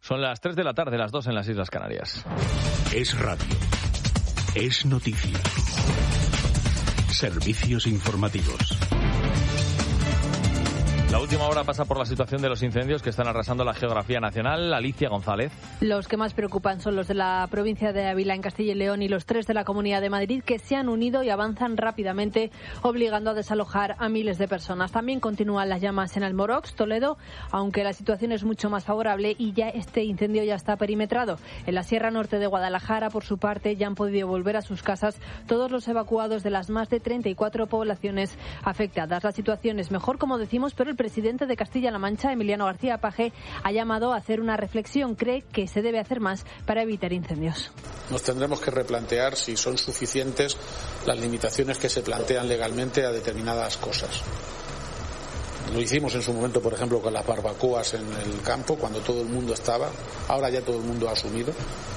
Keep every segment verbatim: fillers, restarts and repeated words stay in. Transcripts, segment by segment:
Son las tres de la tarde, las dos en las Islas Canarias. Es radio. Es noticia. Servicios informativos. La última hora pasa por la situación de los incendios que están arrasando la geografía nacional. Alicia González. Los que más preocupan son los de la provincia de Ávila, en Castilla y León, y los tres de la Comunidad de Madrid, que se han unido y avanzan rápidamente, obligando a desalojar a miles de personas. También continúan las llamas en Almorox, Toledo, aunque la situación es mucho más favorable y ya este incendio ya está perimetrado. En la Sierra Norte de Guadalajara, por su parte, ya han podido volver a sus casas todos los evacuados de las más de treinta y cuatro poblaciones afectadas. La situación es mejor, como decimos, pero el El presidente de Castilla-La Mancha, Emiliano García Paje, ha llamado a hacer una reflexión. Cree que se debe hacer más para evitar incendios. Nos tendremos que replantear si son suficientes las limitaciones que se plantean legalmente a determinadas cosas. Lo hicimos en su momento, por ejemplo, con las barbacoas en el campo, cuando todo el mundo estaba. Ahora ya todo el mundo ha asumido.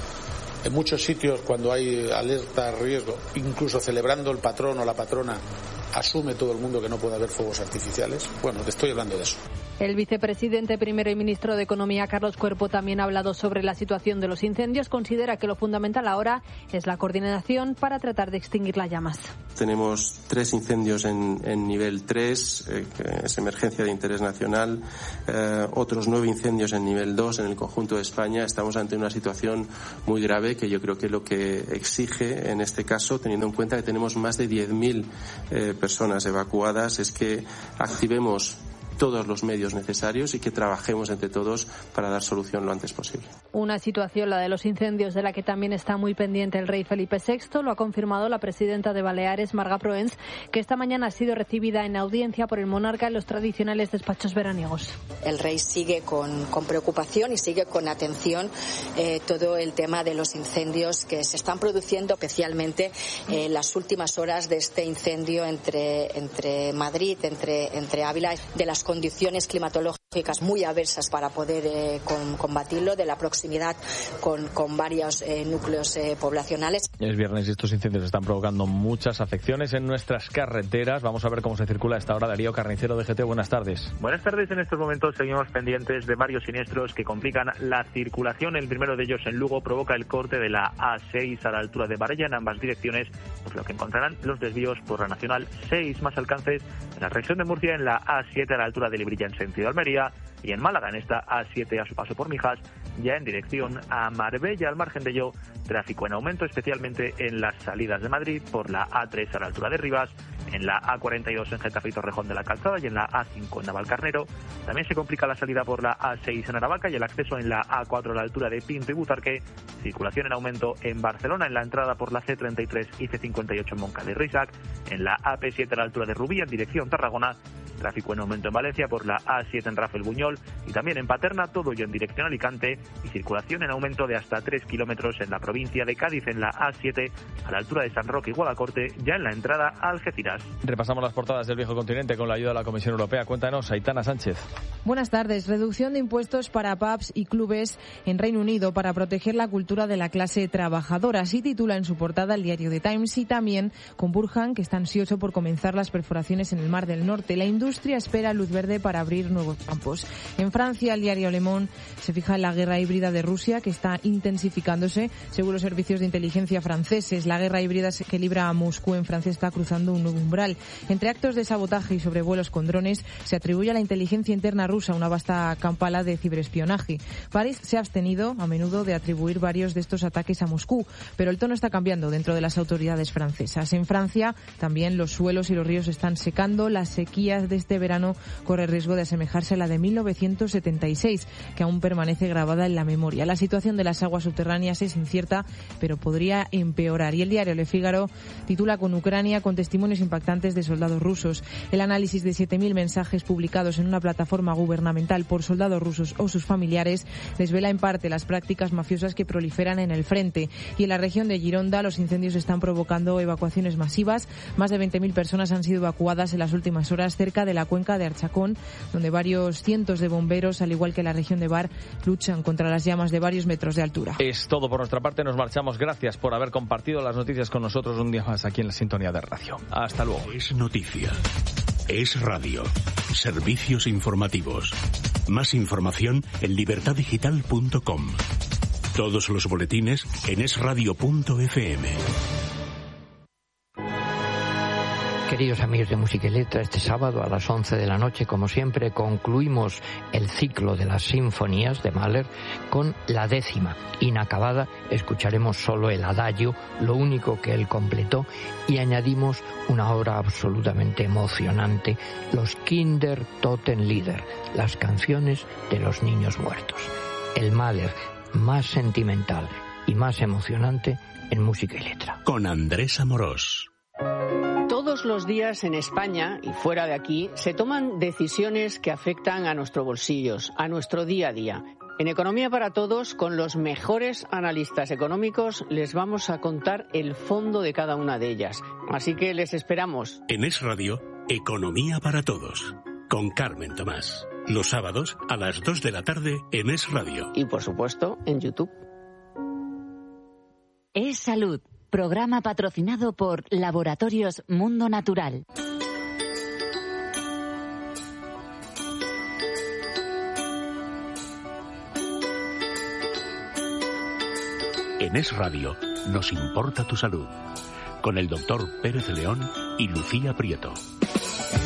En muchos sitios, cuando hay alerta a riesgo, incluso celebrando el patrón o la patrona, asume todo el mundo que no puede haber fuegos artificiales. Bueno, te estoy hablando de eso. El vicepresidente primero y ministro de Economía, Carlos Cuerpo, también ha hablado sobre la situación de los incendios. Considera que lo fundamental ahora es la coordinación para tratar de extinguir las llamas. Tenemos tres incendios en, en nivel tres, eh, que es emergencia de interés nacional, eh, otros nueve incendios en nivel dos en el conjunto de España. Estamos ante una situación muy grave que yo creo que lo que exige en este caso, teniendo en cuenta que tenemos más de diez mil eh, personas evacuadas, es que activemos todos los medios necesarios y que trabajemos entre todos para dar solución lo antes posible. Una situación, la de los incendios, de la que también está muy pendiente el rey Felipe sexto. Lo ha confirmado la presidenta de Baleares, Marga Proens, que esta mañana ha sido recibida en audiencia por el monarca en los tradicionales despachos veraniegos. El rey sigue con, con preocupación y sigue con atención eh, todo el tema de los incendios que se están produciendo, especialmente en eh, las últimas horas de este incendio entre, entre Madrid, entre, entre Ávila, de las condiciones climatológicas muy adversas para poder eh, con, combatirlo, de la proximidad con, con varios eh, núcleos eh, poblacionales. Es viernes y estos incendios están provocando muchas afecciones en nuestras carreteras. Vamos a ver cómo se circula a esta hora. Darío Carnicero, de G T. Buenas tardes. Buenas tardes. En estos momentos seguimos pendientes de varios siniestros que complican la circulación. El primero de ellos en Lugo provoca el corte de la A seis a la altura de Varella en ambas direcciones, por lo que encontrarán los desvíos por la Nacional seis, más alcances en la región de Murcia en la A siete a la altura de Lebrija en sentido Almería, y en Málaga en esta A siete a su paso por Mijas, ya en dirección a Marbella. Al margen de ello, tráfico en aumento, especialmente en las salidas de Madrid por la A tres a la altura de Rivas, en la A cuarenta y dos en Getafe y Torrejón de la Calzada y en la A cinco en Navalcarnero. También se complica la salida por la A seis en Aravaca y el acceso en la A cuatro a la altura de Pinto y Butarque. Circulación en aumento en Barcelona en la entrada por la C treinta y tres y C cincuenta y ocho en Moncada y Risac, en la A P siete a la altura de Rubí en dirección Tarragona. Tráfico en aumento en Valencia por la A siete en Rafael Buñol y también en Paterna, todo ello en dirección Alicante, y circulación en aumento de hasta tres kilómetros en la provincia de Cádiz en la A siete a la altura de San Roque y Guadacorte, ya en la entrada a Algeciras. Repasamos las portadas del viejo continente con la ayuda de la Comisión Europea. Cuéntanos, Aitana Sánchez. Buenas tardes. Reducción de impuestos para pubs y clubes en Reino Unido para proteger la cultura de la clase trabajadora. Así titula en su portada el diario The Times, y también con Burhan, que está ansioso por comenzar las perforaciones en el Mar del Norte. La industria espera luz verde para abrir nuevos campos. En Francia, el diario Le Monde se fija en la guerra híbrida de Rusia, que está intensificándose. Según los servicios de inteligencia franceses, la guerra híbrida que libra a Moscú en Francia está cruzando un nuevo umbral. Entre actos de sabotaje y sobrevuelos con drones, se atribuye a la inteligencia interna rusa una vasta campala de ciberespionaje. París se ha abstenido a menudo de atribuir varios de estos ataques a Moscú, pero el tono está cambiando dentro de las autoridades francesas. En Francia, también los suelos y los ríos están secando. Las sequías de este verano corre riesgo de asemejarse a la de mil novecientos setenta y seis, que aún permanece grabada en la memoria. La situación de las aguas subterráneas es incierta, pero podría empeorar. Y el diario Le Figaro titula con Ucrania, con testimonios impactantes de soldados rusos. El análisis de siete mil mensajes publicados en una plataforma gubernamental por soldados rusos o sus familiares desvela en parte las prácticas mafiosas que proliferan en el frente. Y en la región de Gironda, los incendios están provocando evacuaciones masivas. Más de veinte mil personas han sido evacuadas en las últimas horas cerca de la cuenca de Archacón, donde varios cientos de bomberos, al igual que la región de Bar, luchan contra las llamas de varios metros de altura. Es todo por nuestra parte. Nos marchamos. Gracias por haber compartido las noticias con nosotros un día más aquí en la sintonía de radio. Hasta luego. Es noticia. Es Radio. Servicios informativos. Más información en libertad digital punto com. Todos los boletines en es radio punto efe eme. Queridos amigos de Música y Letra, este sábado a las once de la noche, como siempre, concluimos el ciclo de las sinfonías de Mahler con la décima. Inacabada, escucharemos solo el adagio, lo único que él completó, y añadimos una obra absolutamente emocionante, los Kinder Totenlieder, las canciones de los niños muertos. El Mahler más sentimental y más emocionante en Música y Letra. Con Andrés Amorós. Todos los días en España y fuera de aquí se toman decisiones que afectan a nuestros bolsillos, a nuestro día a día. En Economía para Todos, con los mejores analistas económicos, les vamos a contar el fondo de cada una de ellas. Así que les esperamos. En Es Radio, Economía para Todos, con Carmen Tomás. Los sábados a las dos de la tarde en Es Radio. Y por supuesto, en YouTube. Es Salud. Programa patrocinado por Laboratorios Mundo Natural. En Es Radio nos importa tu salud. Con el doctor Pérez León y Lucía Prieto.